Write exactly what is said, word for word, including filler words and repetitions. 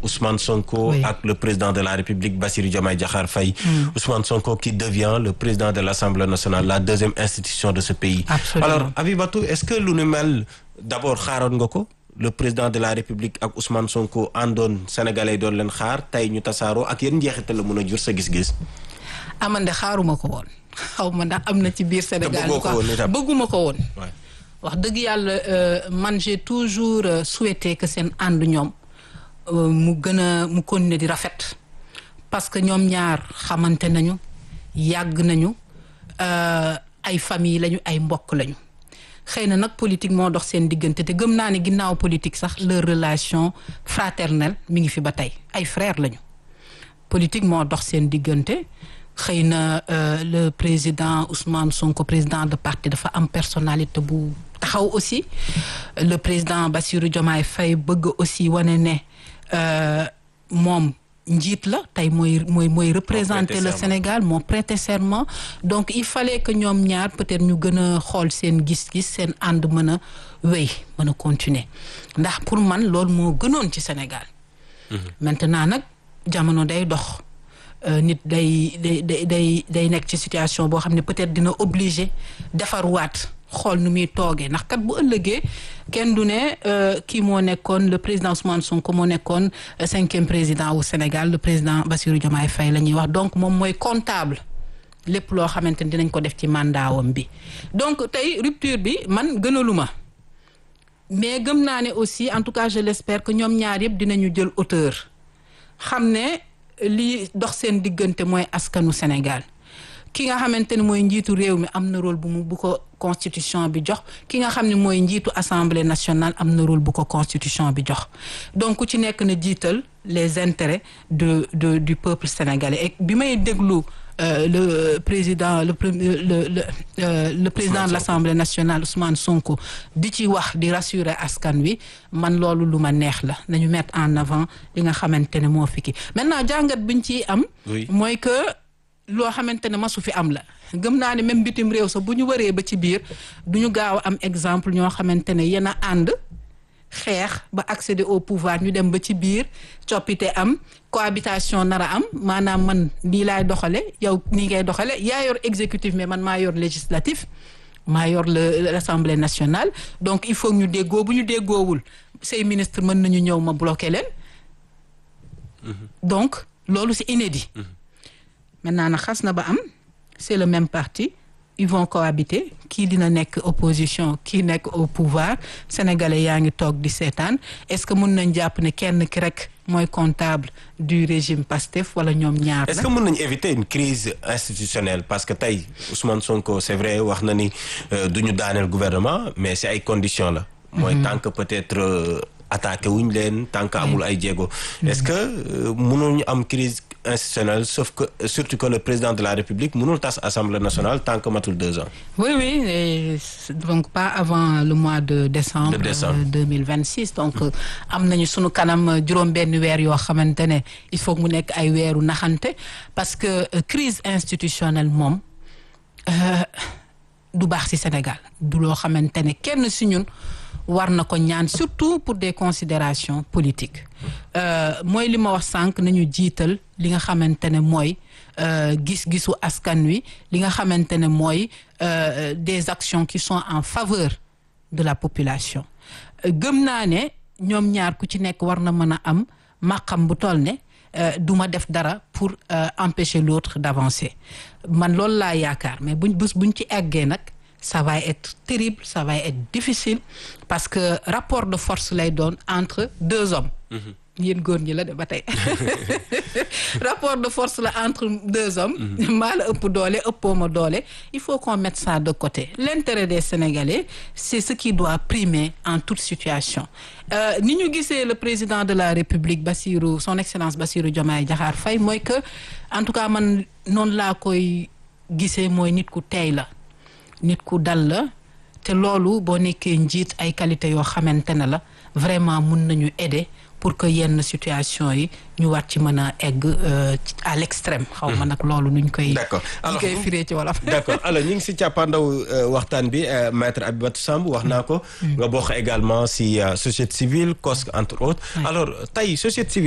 Ousmane Sonko Oui. ak le président de la République Bassirou Diomaye Diakhar Faye. Mm. Ousmane Sonko qui devient le président de l'Assemblée nationale, la deuxième institution de ce pays. Absolument. Alors Abibatou, est-ce que lu nu mel d'abord xaaroon nga ko le président de la République ak Ousmane Sonko àndoon sénégalais doon leen xaar tey ñu tasaaroo ak yéen njeexital la mën a jur sa gis-gis. amande xaaruma ko woon xaw ma ndax am na ci biir Sénégal bëggoo ko woon itam. bëgguma ko woon Ouais. wax dëgg yàlla euh, man j'ai toujours euh, souhaité que seen ànd ñoom euh, mu gën a mu continuer di rafet parce que ñoom ñaar xamante nañu yàgg nañu euh, ay famille lañu ay mbokk lañu xëy na nag politique moo dox seen diggante te gëm naa ne ginnaaw politique sax leur relation fraternelle mi ngi fi ba tey ay frères lañu politique moo dox seen diggante xëy na euh, le président Ousmane Sonko président de parti dafa am personnalité bu taxaw aussi le président Bassirou Diomaye Faye bëgg aussi wane ne euh, moom njiit la tey mooy mooy mooy représenter le serment. Sénégal moo prêter serment donc il fallait que ñoom ñaar peut-être ñu gën a xool seen gis-gis seen ànd mën a wéy mën a continuer ndax pour man loolu moo gënoon ci Sénégal. maintenant nag jamono day dox euh, nit day day day day day nekk ci situation boo xam ne peut-être dina obligé defarwaat xool nu muy toogee ndax kat bu ëllëgee kenn du ne euh, kii moo nekkoon le président Ousmane Sonko moo nekkoon euh, cinquième président wu Sénégal le président Bassirou Diomaye Faye la ñuy wax donc moom mooy comptable lépp loo xamante ni dinañ ko def ci mandaawam bi donc tey rupture bi man gënaluma mais gëm naa ne aussi en tout cas je l'espère que ñoom ñaar yëpp dinañu jël hauteur xam ne lii dox seen diggante mooy askanu Sénégal ki nga xamante ne mooy njiitu réew mi am na rôle bu mu bu ko constitution bi jox ki nga xam ne mooy njiitu assemblée nationale am na rôle bu ko constitution bi jox donc ku ci nekk na jiital les intérêts de de du peuple sénégalais et bi may déglu euh, le président le premier le le euh, le président de l'Assemblée nationale Ousmane Sonko di ci wax di rassurer askan wi man loolu lu ma neex la nañu mettre en avant li nga xamante ne moo fi ki maintenant jàngat biñ ciy am. Oui. mooy que loo xamante ne masu fi am la gëm naa ne même bitim réew sax bu ñu waree ba ci biir du ñu gaaw a am exemple ñoo xamante ne yéen a ànd xeex ba accéder au pouvoir ñu dem ba ci biir coppite am cohabitation nar a am maanaam man nii laay doxale yow nii ngay doxale yaa yor exécutif mais man maa yor législatif maa yor le l'Assemblée nationale donc il faut ñu déggoo bu ñu déggoowul say ministre mën nañu ñëw ma bloquer leen donc loolu c'est inédit maintenant nag xas na ba am c'est le même parti ils vont cohabiter kii dina nekk opposition kii nekk au pouvoir sénégalais yaa ngi toog di seetaan est-ce que mën nañ jàpp ne kenn ki rek mooy comptable du régime Pastef wala ñoom ñaar la. Est-ce que mën nañu éviter une crise institutionnelle parce que tey Ousmane Sonko c'est vrai wax na ni euh, du ñu daaneel gouvernement mais c'est ay conditions la. mooy mm-hmm. tant que peut-être euh, attaqué wuñ leen tant que amul ay jéego. Mm-hmm. est-ce que euh, mënuñu am crise institutionnelle sauf que surtout que le président de la République mënul tas Assemblée nationale tant que matul deux ans. oui oui et donc pas avant le mois de décembre. de décembre deux mille vingt-six donc am nañu sunu kanam juróom-benn weer yoo xamante ne il faut mu nekk ay weeru naxante parce que euh, crise institutionnelle moom euh, du baax ci Sénégal du loo xamante ne kenn ci ñun. war na ko ñaan surtout pour des considérations politiques euh, mooy li ma wax sànq nañu jiital li nga xamante ne mooy euh, gis-gisu askan wi li nga xamante ne mooy euh, des actions qui sont en faveur de la population gëm naa ne ñoom ñaar ku ci nekk war na mën a am maqam bu toll ne euh, du ma def dara pour euh, empêcher l'autre d'avancer man loolu laa yaakaar mais buñ bés buñ ci eggee nag ça va être terrible ça va être difficile parce que rapport de force lay doon entre deux hommes. yéen góor ñi la de ba tey rapport de force la entre deux hommes. maa la ëpp doole ëppoo ma doole il faut qu'on mette ça de côté l'intérêt des Sénégalais c'est ce qui doit primer en toute situation euh, ni ñu gisee le président de la République Bassirou son excellence Bassirou Diomaye Diakhar Faye mooy que en tout cas man noonu laa koy gisee mooy nit ku tey la. nit ku dal la te loolu boo nekkee njiit ay qualité yoo xamante ne la vraiment mun nañu aider pour que yenn situation yi ñu war ci mën a egg à l'extrême. xaw ma nag loolu nuñ koy. d'accord alors ñu koy firee ci wolof. d'accord alors ñu ngi si càppaandaw waxtaan bi maître Abibatou Samb wax naa ko. nga bokk également si société civile C O S C entre autres. alors tey société civile.